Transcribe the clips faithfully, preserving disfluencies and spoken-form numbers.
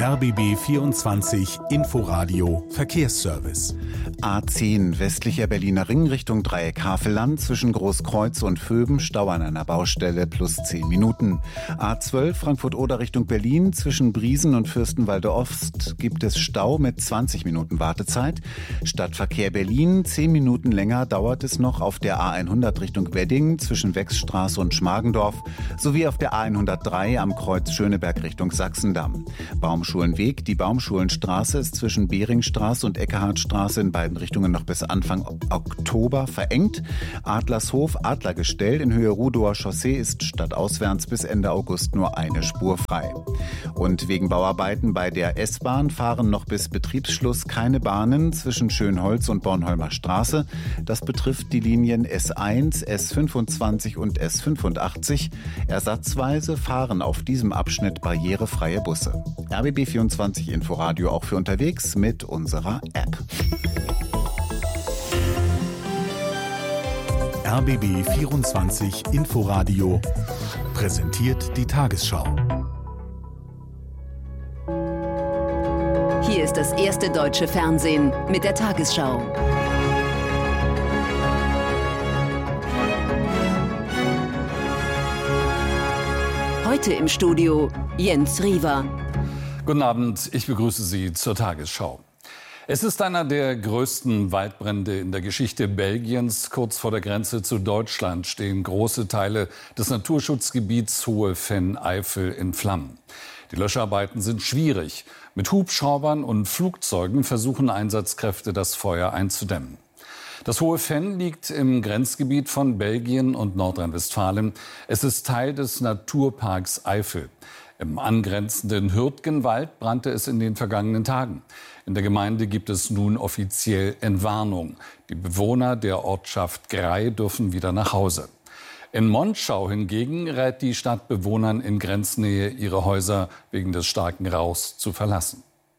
R B B vierundzwanzig Inforadio Verkehrsservice. A zehn westlicher Berliner Ring Richtung Dreieck Havelland zwischen Großkreuz und Vöben Stau an einer Baustelle plus zehn Minuten. A zwölf Frankfurt-Oder Richtung Berlin zwischen Briesen und Fürstenwalde Ost gibt es Stau mit zwanzig Minuten Wartezeit. Stadtverkehr Berlin, zehn Minuten länger dauert es noch auf der A hundert Richtung Wedding zwischen Wechsstraße und Schmargendorf sowie auf der A hundertdrei am Kreuz Schöneberg Richtung Sachsendamm. Baumschulenweg, die Baumschulenstraße ist zwischen Beringstraße und Eckehardtstraße in beiden Richtungen noch bis Anfang Oktober verengt. Adlershof, Adlergestell in Höhe Rudower Chaussee ist stadtauswärts bis Ende August nur eine Spur frei. Und wegen Bauarbeiten bei der S-Bahn fahren noch bis Betriebsschluss keine Bahnen zwischen Schönholz und Bornholmer Straße. Das betrifft die Linien S eins, S fünfundzwanzig und S fünfundachtzig. Ersatzweise fahren auf diesem Abschnitt barrierefreie Busse. R B B vierundzwanzig Inforadio auch für unterwegs mit unserer App. R B B vierundzwanzig Inforadio präsentiert die Tagesschau. Hier ist das erste deutsche Fernsehen mit der Tagesschau. Heute im Studio Jens Riewer. Guten Abend, ich begrüße Sie zur Tagesschau. Es ist einer der größten Waldbrände in der Geschichte Belgiens. Kurz vor der Grenze zu Deutschland stehen große Teile des Naturschutzgebiets Hohe Venn-Eifel in Flammen. Die Löscharbeiten sind schwierig. Mit Hubschraubern und Flugzeugen versuchen Einsatzkräfte, das Feuer einzudämmen. Das Hohe Venn liegt im Grenzgebiet von Belgien und Nordrhein-Westfalen. Es ist Teil des Naturparks Eifel. Im angrenzenden Hürtgenwald brannte es in den vergangenen Tagen. In der Gemeinde gibt es nun offiziell Entwarnung. Die Bewohner der Ortschaft Grey dürfen wieder nach Hause. In Monschau hingegen rät die Stadt Bewohnern in Grenznähe, ihre Häuser wegen des starken Rauchs zu verlassen.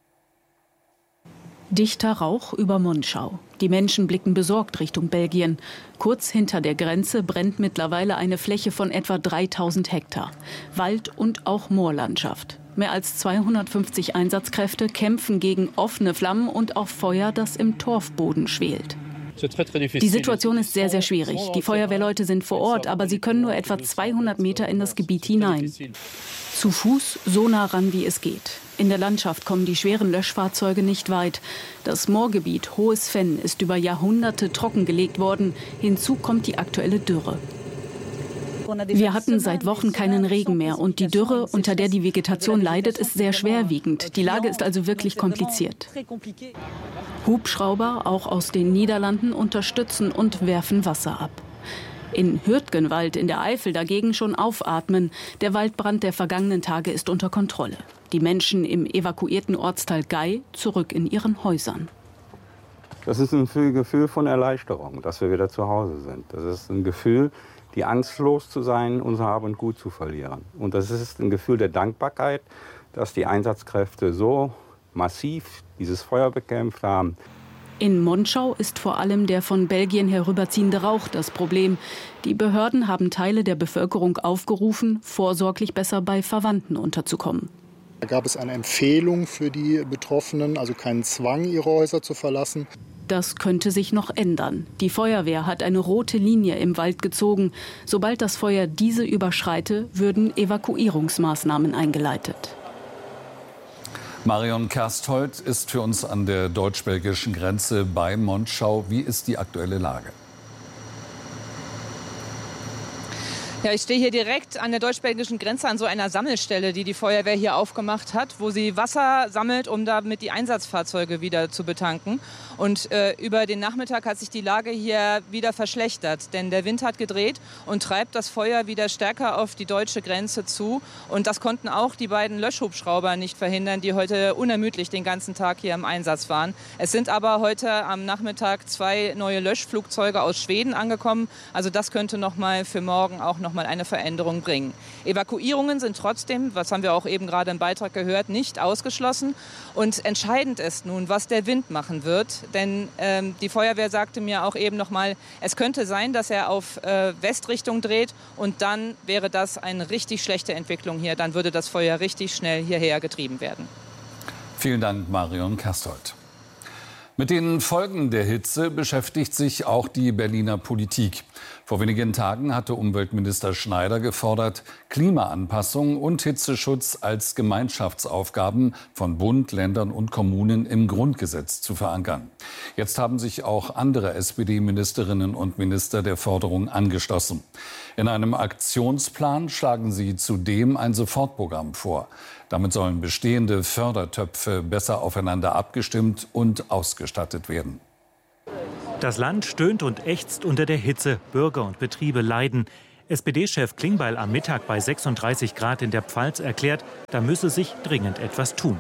Dichter Rauch über Monschau. Die Menschen blicken besorgt Richtung Belgien. Kurz hinter der Grenze brennt mittlerweile eine Fläche von etwa dreitausend Hektar. Wald und auch Moorlandschaft. Mehr als zweihundertfünfzig Einsatzkräfte kämpfen gegen offene Flammen und auch Feuer, das im Torfboden schwelt. Die Situation ist sehr, sehr schwierig. Die Feuerwehrleute sind vor Ort, aber sie können nur etwa zweihundert Meter in das Gebiet hinein. Zu Fuß so nah ran, wie es geht. In der Landschaft kommen die schweren Löschfahrzeuge nicht weit. Das Moorgebiet Hohes Venn ist über Jahrhunderte trockengelegt worden. Hinzu kommt die aktuelle Dürre. Wir hatten seit Wochen keinen Regen mehr und die Dürre, unter der die Vegetation leidet, ist sehr schwerwiegend. Die Lage ist also wirklich kompliziert. Hubschrauber, auch aus den Niederlanden, unterstützen und werfen Wasser ab. In Hürtgenwald in der Eifel dagegen schon aufatmen. Der Waldbrand der vergangenen Tage ist unter Kontrolle. Die Menschen im evakuierten Ortsteil Gey zurück in ihren Häusern. Das ist ein Gefühl von Erleichterung, dass wir wieder zu Hause sind. Das ist ein Gefühl, die Angst los zu sein, unser Hab und Gut zu verlieren. Und das ist ein Gefühl der Dankbarkeit, dass die Einsatzkräfte so massiv dieses Feuer bekämpft haben. In Monschau ist vor allem der von Belgien herüberziehende Rauch das Problem. Die Behörden haben Teile der Bevölkerung aufgerufen, vorsorglich besser bei Verwandten unterzukommen. Da gab es eine Empfehlung für die Betroffenen, also keinen Zwang, ihre Häuser zu verlassen. Das könnte sich noch ändern. Die Feuerwehr hat eine rote Linie im Wald gezogen. Sobald das Feuer diese überschreite, würden Evakuierungsmaßnahmen eingeleitet. Marion Kersthold ist für uns an der deutsch-belgischen Grenze bei Monschau. Wie ist die aktuelle Lage? Ja, ich stehe hier direkt an der deutsch-belgischen Grenze an so einer Sammelstelle, die die Feuerwehr hier aufgemacht hat, wo sie Wasser sammelt, um damit die Einsatzfahrzeuge wieder zu betanken. Und äh, über den Nachmittag hat sich die Lage hier wieder verschlechtert, denn der Wind hat gedreht und treibt das Feuer wieder stärker auf die deutsche Grenze zu. Und das konnten auch die beiden Löschhubschrauber nicht verhindern, die heute unermüdlich den ganzen Tag hier im Einsatz waren. Es sind aber heute am Nachmittag zwei neue Löschflugzeuge aus Schweden angekommen. Also das könnte noch mal für morgen auch noch mal eine Veränderung bringen. Evakuierungen sind trotzdem, was haben wir auch eben gerade im Beitrag gehört, nicht ausgeschlossen. Und entscheidend ist nun, was der Wind machen wird. Denn ähm, die Feuerwehr sagte mir auch eben noch mal, es könnte sein, dass er auf äh, Westrichtung dreht und dann wäre das eine richtig schlechte Entwicklung hier. Dann würde das Feuer richtig schnell hierher getrieben werden. Vielen Dank, Marion Kersthold. Mit den Folgen der Hitze beschäftigt sich auch die Berliner Politik. Vor wenigen Tagen hatte Umweltminister Schneider gefordert, Klimaanpassung und Hitzeschutz als Gemeinschaftsaufgaben von Bund, Ländern und Kommunen im Grundgesetz zu verankern. Jetzt haben sich auch andere S P D-Ministerinnen und Minister der Forderung angeschlossen. In einem Aktionsplan schlagen sie zudem ein Sofortprogramm vor. Damit sollen bestehende Fördertöpfe besser aufeinander abgestimmt und ausgestattet werden. Das Land stöhnt und ächzt unter der Hitze. Bürger und Betriebe leiden. S P D-Chef Klingbeil am Mittag bei sechsunddreißig Grad in der Pfalz erklärt, da müsse sich dringend etwas tun.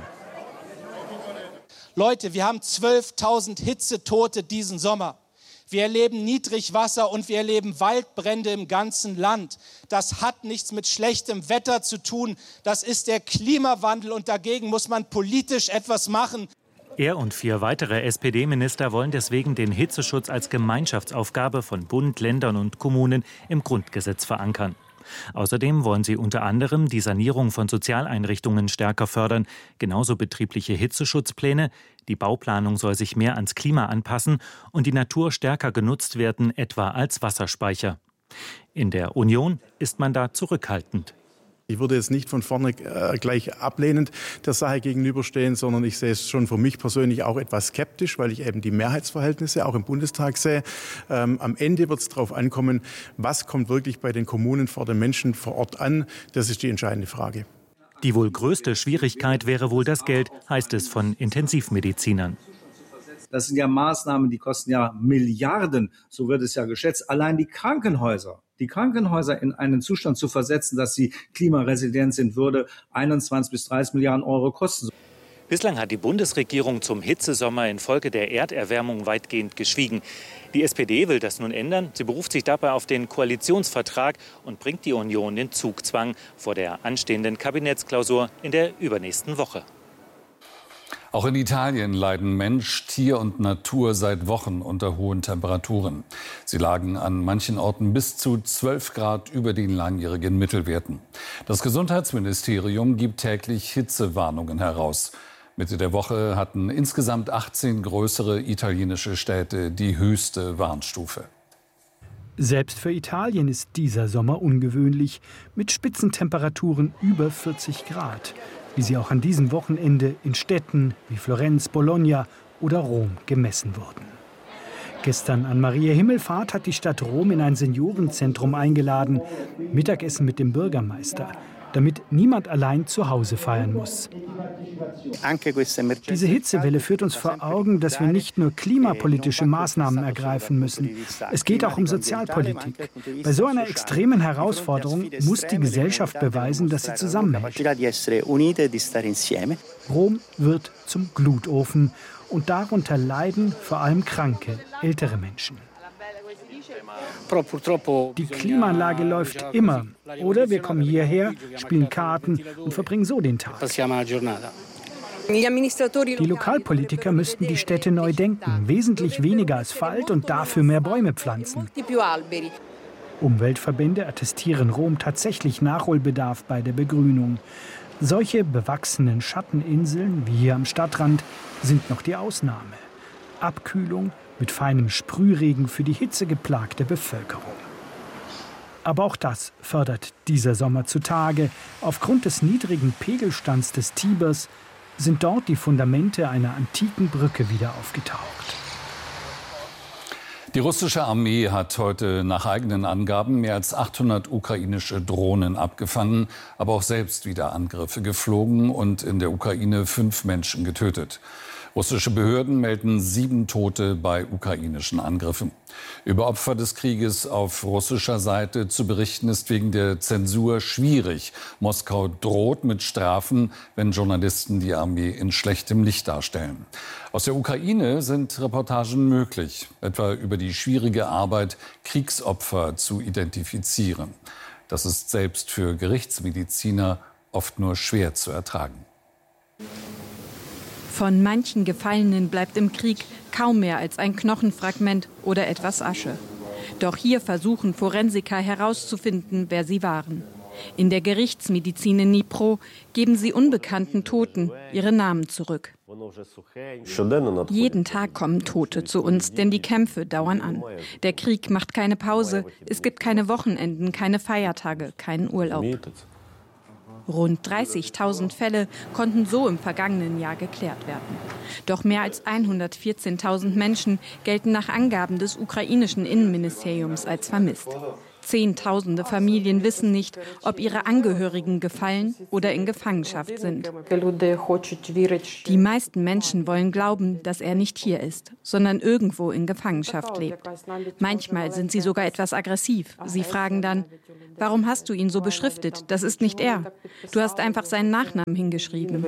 Leute, wir haben zwölftausend Hitzetote diesen Sommer. Wir erleben Niedrigwasser und wir erleben Waldbrände im ganzen Land. Das hat nichts mit schlechtem Wetter zu tun. Das ist der Klimawandel und dagegen muss man politisch etwas machen. Er und vier weitere S P D-Minister wollen deswegen den Hitzeschutz als Gemeinschaftsaufgabe von Bund, Ländern und Kommunen im Grundgesetz verankern. Außerdem wollen sie unter anderem die Sanierung von Sozialeinrichtungen stärker fördern, genauso betriebliche Hitzeschutzpläne. Die Bauplanung soll sich mehr ans Klima anpassen und die Natur stärker genutzt werden, etwa als Wasserspeicher. In der Union ist man da zurückhaltend. Ich würde jetzt nicht von vorne äh, gleich ablehnend der Sache gegenüberstehen, sondern ich sehe es schon für mich persönlich auch etwas skeptisch, weil ich eben die Mehrheitsverhältnisse auch im Bundestag sehe. Ähm, am Ende wird es darauf ankommen, was kommt wirklich bei den Kommunen vor den Menschen vor Ort an. Das ist die entscheidende Frage. Die wohl größte Schwierigkeit wäre wohl das Geld, heißt es von Intensivmedizinern. Das sind ja Maßnahmen, die kosten ja Milliarden, so wird es ja geschätzt. Allein die Krankenhäuser, die Krankenhäuser in einen Zustand zu versetzen, dass sie klimaresilient sind, würde einundzwanzig bis dreißig Milliarden Euro kosten. Bislang hat die Bundesregierung zum Hitzesommer infolge der Erderwärmung weitgehend geschwiegen. Die S P D will das nun ändern. Sie beruft sich dabei auf den Koalitionsvertrag und bringt die Union in Zugzwang vor der anstehenden Kabinettsklausur in der übernächsten Woche. Auch in Italien leiden Mensch, Tier und Natur seit Wochen unter hohen Temperaturen. Sie lagen an manchen Orten bis zu zwölf Grad über den langjährigen Mittelwerten. Das Gesundheitsministerium gibt täglich Hitzewarnungen heraus. Mitte der Woche hatten insgesamt achtzehn größere italienische Städte die höchste Warnstufe. Selbst für Italien ist dieser Sommer ungewöhnlich, mit Spitzentemperaturen über vierzig Grad, wie sie auch an diesem Wochenende in Städten wie Florenz, Bologna oder Rom gemessen wurden. Gestern an Maria Himmelfahrt hat die Stadt Rom in ein Seniorenzentrum eingeladen, Mittagessen mit dem Bürgermeister, damit niemand allein zu Hause feiern muss. Diese Hitzewelle führt uns vor Augen, dass wir nicht nur klimapolitische Maßnahmen ergreifen müssen. Es geht auch um Sozialpolitik. Bei so einer extremen Herausforderung muss die Gesellschaft beweisen, dass sie zusammenhält. Rom wird zum Glutofen und darunter leiden vor allem kranke, ältere Menschen. Die Klimaanlage läuft immer. Oder wir kommen hierher, spielen Karten und verbringen so den Tag. Die Lokalpolitiker müssten die Städte neu denken. Wesentlich weniger Asphalt und dafür mehr Bäume pflanzen. Umweltverbände attestieren Rom tatsächlich Nachholbedarf bei der Begrünung. Solche bewachsenen Schatteninseln wie hier am Stadtrand sind noch die Ausnahme. Abkühlung mit feinem Sprühregen für die hitzegeplagte Bevölkerung. Aber auch das fördert dieser Sommer zutage. Aufgrund des niedrigen Pegelstands des Tibers sind dort die Fundamente einer antiken Brücke wieder aufgetaucht. Die russische Armee hat heute nach eigenen Angaben mehr als achthundert ukrainische Drohnen abgefangen, aber auch selbst wieder Angriffe geflogen und in der Ukraine fünf Menschen getötet. Russische Behörden melden sieben Tote bei ukrainischen Angriffen. Über Opfer des Krieges auf russischer Seite zu berichten ist wegen der Zensur schwierig. Moskau droht mit Strafen, wenn Journalisten die Armee in schlechtem Licht darstellen. Aus der Ukraine sind Reportagen möglich, etwa über die schwierige Arbeit, Kriegsopfer zu identifizieren. Das ist selbst für Gerichtsmediziner oft nur schwer zu ertragen. Von manchen Gefallenen bleibt im Krieg kaum mehr als ein Knochenfragment oder etwas Asche. Doch hier versuchen Forensiker herauszufinden, wer sie waren. In der Gerichtsmedizin in Dnipro geben sie unbekannten Toten ihre Namen zurück. Jeden Tag kommen Tote zu uns, denn die Kämpfe dauern an. Der Krieg macht keine Pause, es gibt keine Wochenenden, keine Feiertage, keinen Urlaub. Rund dreißigtausend Fälle konnten so im vergangenen Jahr geklärt werden. Doch mehr als hundertvierzehntausend Menschen gelten nach Angaben des ukrainischen Innenministeriums als vermisst. Zehntausende Familien wissen nicht, ob ihre Angehörigen gefallen oder in Gefangenschaft sind. Die meisten Menschen wollen glauben, dass er nicht hier ist, sondern irgendwo in Gefangenschaft lebt. Manchmal sind sie sogar etwas aggressiv. Sie fragen dann, warum hast du ihn so beschriftet? Das ist nicht er. Du hast einfach seinen Nachnamen hingeschrieben.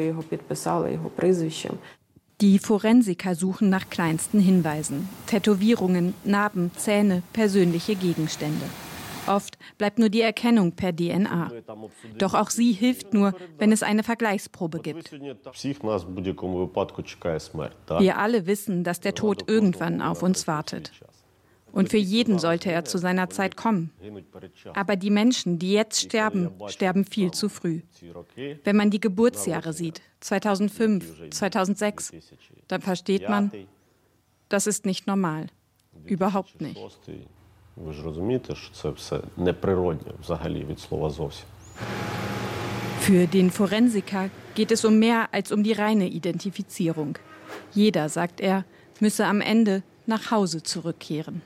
Die Forensiker suchen nach kleinsten Hinweisen. Tätowierungen, Narben, Zähne, persönliche Gegenstände. Oft bleibt nur die Erkennung per D N A. Doch auch sie hilft nur, wenn es eine Vergleichsprobe gibt. Wir alle wissen, dass der Tod irgendwann auf uns wartet. Und für jeden sollte er zu seiner Zeit kommen. Aber die Menschen, die jetzt sterben, sterben viel zu früh. Wenn man die Geburtsjahre sieht, zweitausendfünf, zweitausendsechs, dann versteht man, das ist nicht normal. Überhaupt nicht. Ви ж розумієте, що це все неприродне взагалі від слова зовсім. Für den Forensiker geht es um mehr als um die reine Identifizierung. Jeder, sagt er, müsse am Ende nach Hause zurückkehren.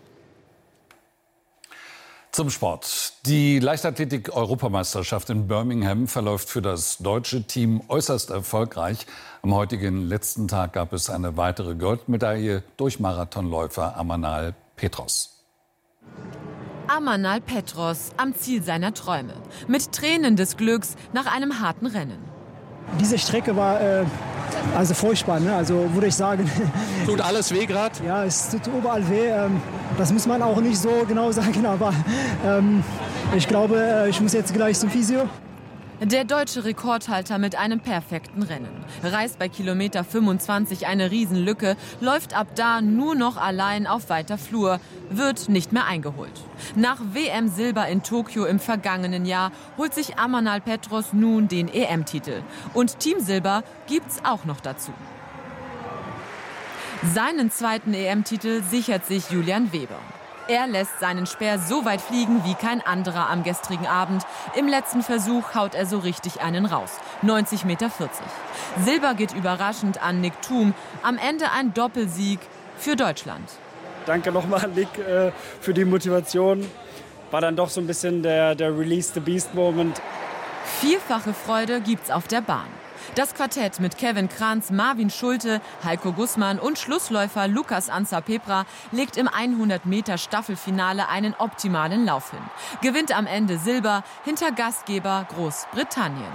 Zum Sport. Die Leichtathletik-Europameisterschaft in Birmingham verläuft für das deutsche Team äußerst erfolgreich. Am heutigen letzten Tag gab es eine weitere Goldmedaille durch Marathonläufer Amanal Petros. Amanal Petros am Ziel seiner Träume. Mit Tränen des Glücks nach einem harten Rennen. Diese Strecke war äh, also furchtbar, ne? Also würde ich sagen. Tut alles weh gerade? Ja, es tut überall weh. Ähm, das muss man auch nicht so genau sagen, aber ähm, ich glaube, äh, ich muss jetzt gleich zum Physio. Der deutsche Rekordhalter mit einem perfekten Rennen. Reißt bei Kilometer fünfundzwanzig eine Riesenlücke, läuft ab da nur noch allein auf weiter Flur, wird nicht mehr eingeholt. Nach W M-Silber in Tokio im vergangenen Jahr holt sich Amanal Petros nun den E M-Titel. Und Teamsilber gibt's auch noch dazu. Seinen zweiten E M-Titel sichert sich Julian Weber. Er lässt seinen Speer so weit fliegen wie kein anderer am gestrigen Abend. Im letzten Versuch haut er so richtig einen raus. neunzig Meter vierzig. Silber geht überraschend an Nick Thum. Am Ende ein Doppelsieg für Deutschland. Danke nochmal, Nick, äh, für die Motivation. War dann doch so ein bisschen der, der Release the Beast-Moment. Vierfache Freude gibt's auf der Bahn. Das Quartett mit Kevin Kranz, Marvin Schulte, Heiko Gussmann und Schlussläufer Lukas Ansa-Pepra legt im hundert Meter Staffelfinale einen optimalen Lauf hin. Gewinnt am Ende Silber hinter Gastgeber Großbritannien.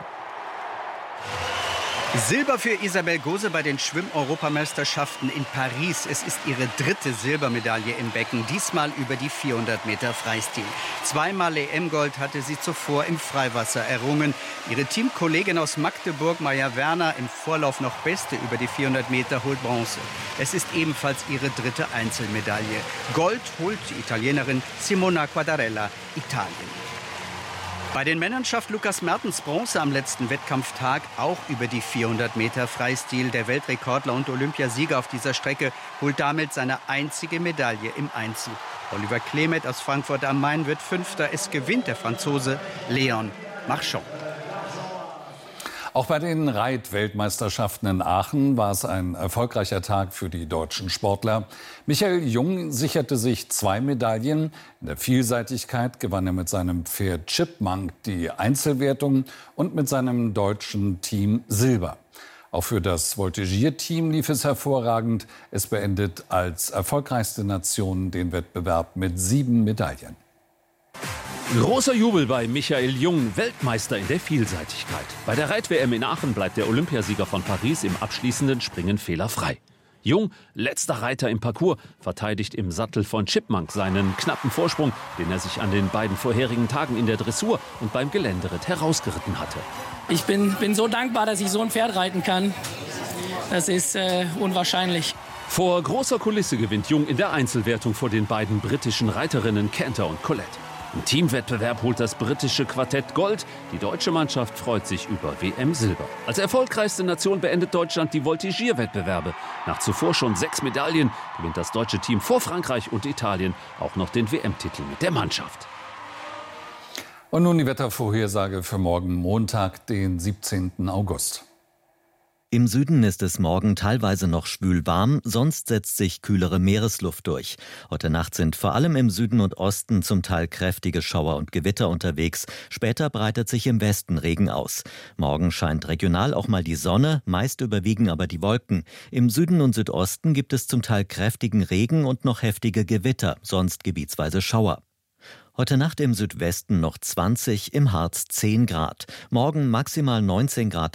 Silber für Isabel Gose bei den Schwimm-Europameisterschaften in Paris. Es ist ihre dritte Silbermedaille im Becken, diesmal über die vierhundert Meter Freistil. Zweimal E M-Gold hatte sie zuvor im Freiwasser errungen. Ihre Teamkollegin aus Magdeburg, Maja Werner, im Vorlauf noch Beste über die vierhundert Meter, holt Bronze. Es ist ebenfalls ihre dritte Einzelmedaille. Gold holt die Italienerin Simona Quadarella, Italien. Bei den Männern schafft Lukas Mertens Bronze am letzten Wettkampftag, auch über die vierhundert Meter Freistil. Der Weltrekordler und Olympiasieger auf dieser Strecke holt damit seine einzige Medaille im Einzel. Oliver Klemet aus Frankfurt am Main wird Fünfter. Es gewinnt der Franzose Leon Marchand. Auch bei den Reit-Weltmeisterschaften in Aachen war es ein erfolgreicher Tag für die deutschen Sportler. Michael Jung sicherte sich zwei Medaillen. In der Vielseitigkeit gewann er mit seinem Pferd Chipmunk die Einzelwertung und mit seinem deutschen Team Silber. Auch für das Voltigierteam lief es hervorragend. Es beendet als erfolgreichste Nation den Wettbewerb mit sieben Medaillen. Großer Jubel bei Michael Jung, Weltmeister in der Vielseitigkeit. Bei der Reit-W M in Aachen bleibt der Olympiasieger von Paris im abschließenden Springen fehlerfrei. Jung, letzter Reiter im Parcours, verteidigt im Sattel von Chipmunk seinen knappen Vorsprung, den er sich an den beiden vorherigen Tagen in der Dressur und beim Geländeritt herausgeritten hatte. Ich bin, bin so dankbar, dass ich so ein Pferd reiten kann. Das ist äh, unwahrscheinlich. Vor großer Kulisse gewinnt Jung in der Einzelwertung vor den beiden britischen Reiterinnen Canter und Colette. Im Teamwettbewerb holt das britische Quartett Gold. Die deutsche Mannschaft freut sich über W M-Silber. Als erfolgreichste Nation beendet Deutschland die Voltigierwettbewerbe. Nach zuvor schon sechs Medaillen gewinnt das deutsche Team vor Frankreich und Italien auch noch den W M-Titel mit der Mannschaft. Und nun die Wettervorhersage für morgen Montag, den siebzehnten August. Im Süden ist es morgen teilweise noch schwül warm, sonst setzt sich kühlere Meeresluft durch. Heute Nacht sind vor allem im Süden und Osten zum Teil kräftige Schauer und Gewitter unterwegs. Später breitet sich im Westen Regen aus. Morgen scheint regional auch mal die Sonne, meist überwiegen aber die Wolken. Im Süden und Südosten gibt es zum Teil kräftigen Regen und noch heftige Gewitter, sonst gebietsweise Schauer. Heute Nacht im Südwesten noch zwanzig, im Harz zehn Grad. Morgen maximal neunzehn Grad